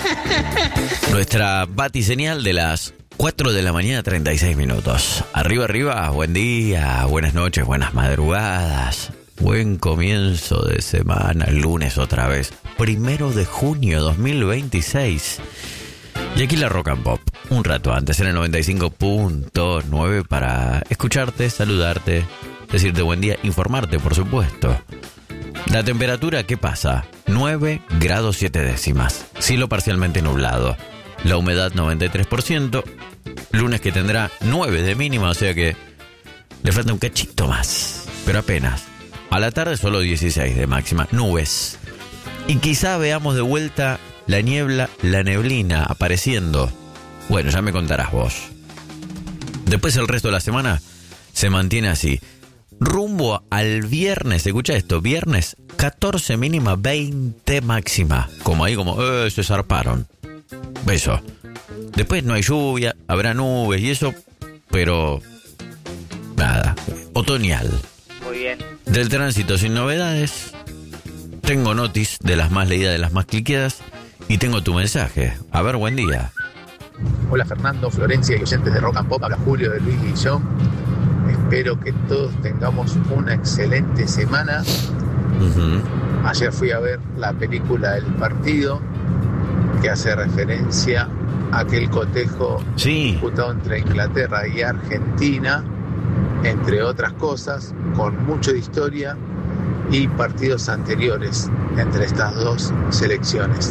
Nuestra batiseñal de las 4 de la mañana, 36 minutos. Arriba, arriba, buen día, buenas noches, buenas madrugadas. Buen comienzo de semana, el lunes otra vez. 1 de junio 2026. Y aquí la Rock and Pop, un rato antes en el 95.9 para escucharte, saludarte, decirte buen día, informarte, por supuesto. La temperatura, ¿qué pasa? 9 grados 7 décimas. Cielo parcialmente nublado. La humedad 93%. Lunes que tendrá 9 de mínima, o sea que le falta un cachito más. Pero apenas. A la tarde solo 16 de máxima. Nubes. Y quizá veamos de vuelta la niebla, la neblina apareciendo. Bueno, ya me contarás vos. Después el resto de la semana se mantiene así. Rumbo al viernes, escucha esto, viernes 14 mínima, 20 máxima. Como ahí, como, se zarparon. Eso. Después no hay lluvia, habrá nubes y eso, pero nada, otoñal. Muy bien. Del tránsito sin novedades. Tengo notis de las más leídas, de las más cliqueadas. Y tengo tu mensaje. A ver, buen día. Hola Fernando, Florencia y oyentes de Rock and Pop. Habla Julio de Luis Guillón. Espero que todos tengamos una excelente semana. Ayer fui a ver la película El Partido, que hace referencia a aquel cotejo disputado entre Inglaterra y Argentina, entre otras cosas, con mucho de historia y partidos anteriores entre estas dos selecciones.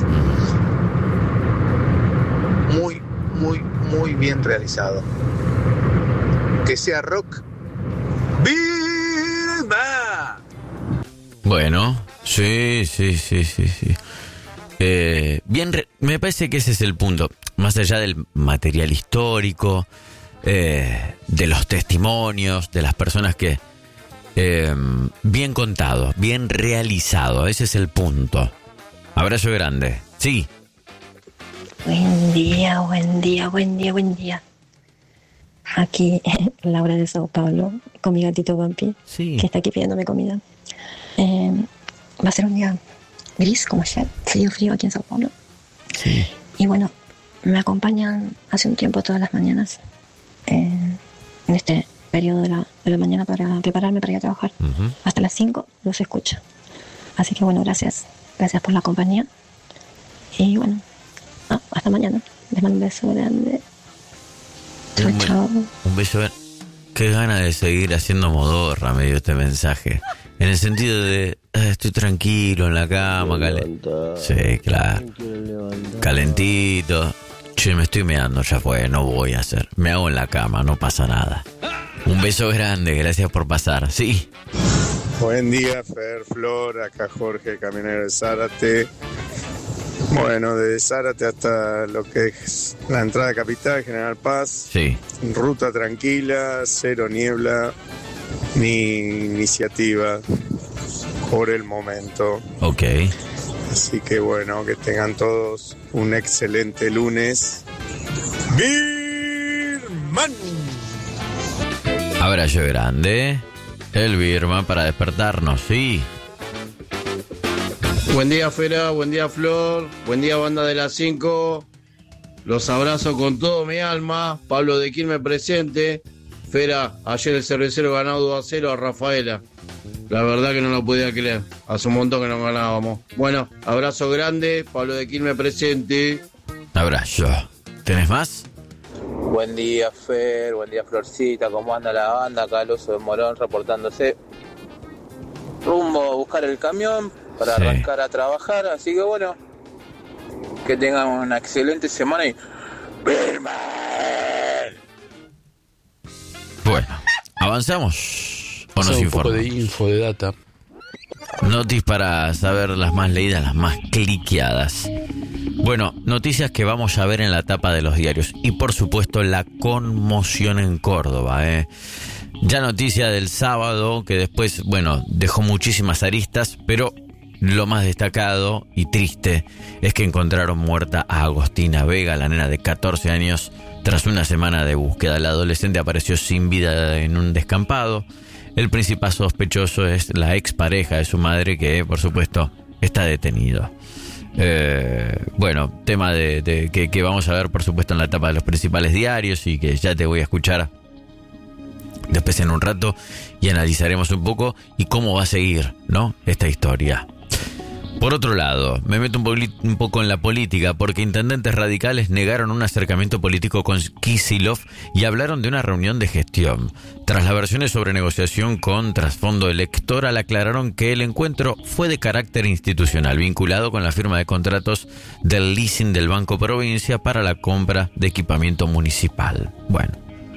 Muy, muy, muy bien realizado. Que sea rock. ¡Viva! Bueno, sí. Me parece que ese es el punto. Más allá del material histórico, de los testimonios, de las personas que... bien contado, bien realizado. Ese es el punto. Abrazo grande. Sí. Buen día. Aquí Laura de Sao Paulo, con mi gatito Vampi, que está aquí pidiéndome comida. Va a ser un día gris como ayer, frío aquí en Sao Paulo. Sí. Y bueno, me acompañan hace un tiempo todas las mañanas, en este periodo de la mañana para prepararme para ir a trabajar. Hasta las 5 los escucho. Así que bueno, gracias por la compañía. Y bueno, hasta mañana. Les mando un beso grande. Chao. Un beso. Qué gana de seguir haciendo modorra, me dio este mensaje. En el sentido de, estoy tranquilo en la cama. Sí, claro. Calentito. Che, me estoy meando, ya fue, no voy a hacer. Me hago en la cama, no pasa nada. Un beso grande, gracias por pasar. Sí. Buen día, Fer, Flor, acá Jorge, camionero de Zárate. Bueno, desde Zárate hasta lo que es la entrada de Capital, General Paz. Sí. Ruta tranquila, cero niebla, ni iniciativa por el momento. Ok. Así que bueno, que tengan todos un excelente lunes. ¡Birman! Abrazo grande. El Birman para despertarnos, sí. Buen día, Fera, buen día, Flor, buen día, banda de las 5. Los abrazo con todo mi alma. Pablo de Quilmes presente. Fera, ayer el cervecero ganó 2-0 a Rafaela. La verdad que no lo podía creer. Hace un montón que no ganábamos. Bueno, abrazo grande, Pablo de Quilmes presente. Abrazo. ¿Tenés más? Buen día, Fer, buen día, Florcita. ¿Cómo anda la banda? Acá el Oso de Morón reportándose. Rumbo a buscar el camión para arrancar a trabajar. Así que bueno, que tengan una excelente semana y... Bueno, avanzamos. ¿O nos un informa? poco de info, de data. Notis para saber las más leídas, las más cliqueadas. Bueno, noticias que vamos a ver en la tapa de los diarios. Y por supuesto la conmoción en Córdoba, Ya noticia del sábado, que después, bueno, dejó muchísimas aristas, pero lo más destacado y triste es que encontraron muerta a Agostina Vega, la nena de 14 años, tras una semana de búsqueda. La adolescente apareció sin vida en un descampado. El principal sospechoso es la expareja de su madre, que por supuesto está detenido. Bueno, tema de que vamos a ver, por supuesto, en la tapa de los principales diarios y que ya te voy a escuchar después en un rato y analizaremos un poco y cómo va a seguir, ¿no?, esta historia. Por otro lado, me meto un poco en la política porque intendentes radicales negaron un acercamiento político con Kicillof y hablaron de una reunión de gestión. Tras las versiones sobre negociación con trasfondo electoral, aclararon que el encuentro fue de carácter institucional, vinculado con la firma de contratos del leasing del Banco Provincia para la compra de equipamiento municipal. Bueno,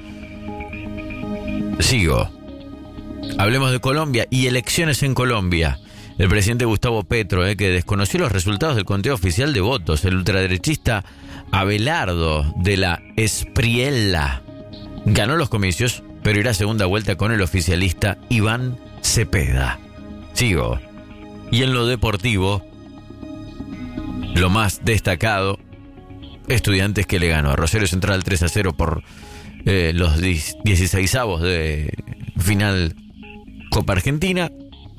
sigo. Hablemos de Colombia y elecciones en Colombia. El presidente Gustavo Petro, que desconoció los resultados del conteo oficial de votos. El ultraderechista Abelardo de la Espriella ganó los comicios, pero irá a segunda vuelta con el oficialista Iván Cepeda. Sigo. Y en lo deportivo, lo más destacado, Estudiantes que le ganó a Rosario Central 3-0 por los 16avos de final Copa Argentina.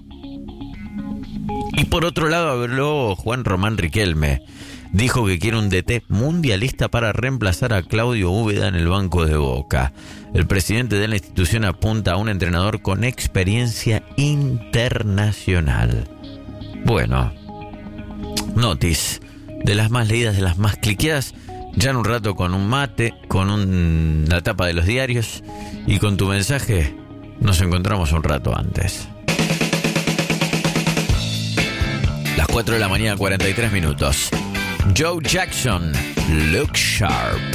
Y por otro lado habló Juan Román Riquelme. Dijo que quiere un DT mundialista para reemplazar a Claudio Úbeda en el banco de Boca. El presidente de la institución apunta a un entrenador con experiencia internacional. Bueno, notis de las más leídas, de las más cliqueadas. Ya en un rato con un mate, con la tapa de los diarios y con tu mensaje nos encontramos un rato antes. Las 4 de la mañana, 43 minutos. Joe Jackson, Look Sharp.